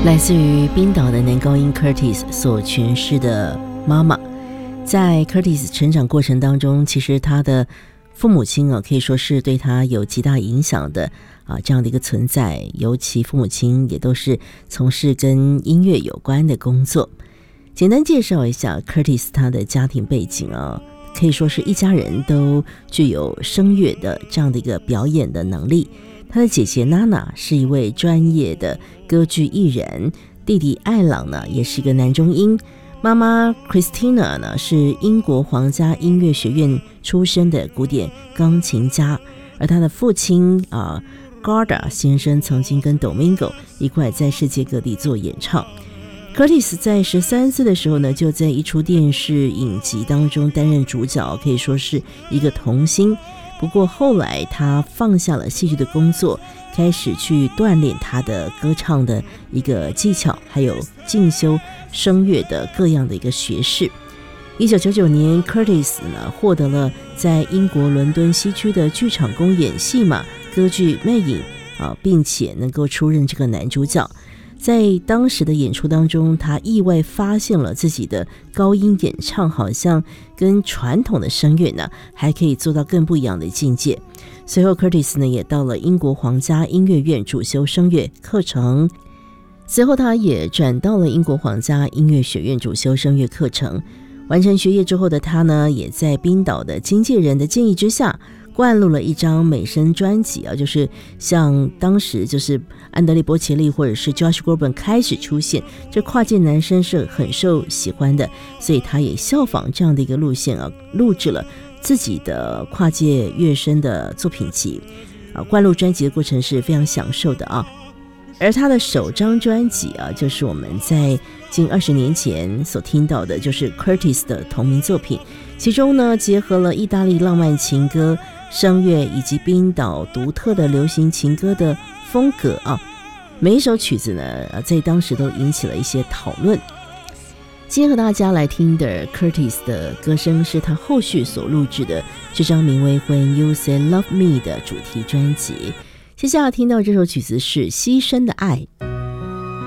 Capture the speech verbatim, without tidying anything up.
来自于冰岛的男高音 Curtis 所诠释的妈妈。在 Curtis 成长过程当中，其实他的父母亲啊，可以说是对他有极大影响的啊，这样的一个存在。尤其父母亲也都是从事跟音乐有关的工作。简单介绍一下 Curtis 他的家庭背景啊，可以说是一家人都具有声乐的这样的一个表演的能力。他的姐姐娜娜是一位专业的歌剧艺人，弟弟艾朗呢也是一个男中音，妈妈 Christina 呢是英国皇家音乐学院出身的古典钢琴家，而他的父亲啊 Garda 先生曾经跟 Domingo 一块在世界各地做演唱。Curtis 在十三岁的时候呢，就在一出电视影集当中担任主角，可以说是一个童星。不过后来他放下了戏剧的工作，开始去锻炼他的歌唱的一个技巧，还有进修声乐的各样的一个学士。一九九九年 Curtis 呢获得了在英国伦敦西区的剧场公演戏码歌剧魅影啊，并且能够出任这个男主角。在当时的演出当中，他意外发现了自己的高音演唱好像跟传统的声乐呢还可以做到更不一样的境界。随后 Curtis 呢也到了英国皇家音乐院主修声乐课程，随后他也转到了英国皇家音乐学院主修声乐课程。完成学业之后的他呢，也在冰岛的经纪人的建议之下灌录了一张美声专辑啊，就是像当时就是安德烈波切利或者是 Josh Groban 开始出现，这跨界男声是很受喜欢的，所以他也效仿这样的一个路线啊，录制了自己的跨界乐声的作品集啊。灌录专辑的过程是非常享受的啊。而他的首张专辑啊，就是我们在近二十年前所听到的，就是 Curtis 的同名作品，其中呢结合了意大利浪漫情歌、声乐以及冰岛独特的流行情歌的风格啊。每一首曲子呢，在当时都引起了一些讨论。今天和大家来听的 Curtis 的歌声，是他后续所录制的这张名为 When You Say Love Me 的主题专辑。接下来听到这首曲子是《牺牲的爱》。